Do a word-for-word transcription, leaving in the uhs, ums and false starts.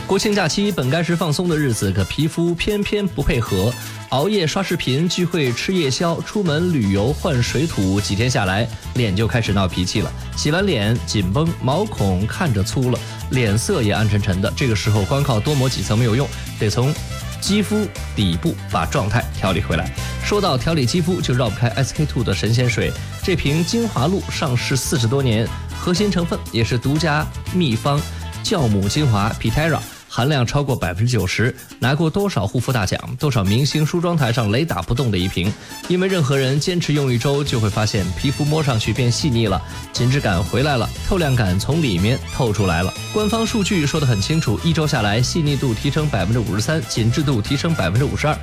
国庆假期本该是放松的日子，可皮肤偏偏不配合，熬夜刷视频、聚会吃夜宵、出门旅游换水土，几天下来脸就开始闹脾气了。洗完脸紧绷，毛孔看着粗了，脸色也暗沉沉的。这个时候光靠多抹几层没有用，得从肌肤底部把状态调理回来。说到调理肌肤，就绕不开 S K two 的神仙水。这瓶精华露上市四十多年，核心成分也是独家秘方酵母精华 Pitera， 含量超过百分之九十，拿过多少护肤大奖，多少明星梳妆台上雷打不动的一瓶。因为任何人坚持用一周，就会发现皮肤摸上去变细腻了，紧致感回来了，透亮感从里面透出来了。官方数据说得很清楚，一周下来，细腻度提升百分之五十三，紧致度提升百分之五十二。